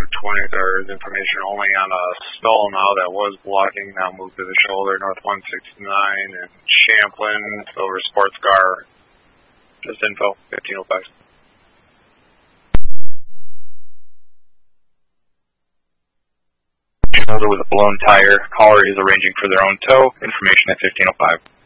20th. There's information only on a stall now that was blocking, now moved to the shoulder, north 169 and Champlin, silver sports car. Just info, 1505. Shoulder with a blown tire. Caller is arranging for their own tow. Information at 1505.